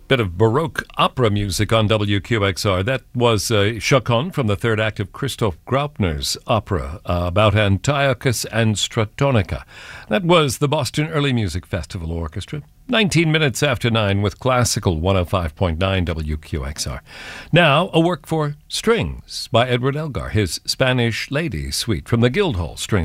Bit of Baroque opera music on WQXR. That was Chaconne from the third act of Christoph Graupner's opera about Antiochus and Stratonica. That was the Boston Early Music Festival Orchestra. 19 minutes after 9 with Classical 105.9 WQXR. Now, a work for strings by Edward Elgar, his Spanish Lady Suite from the Guildhall String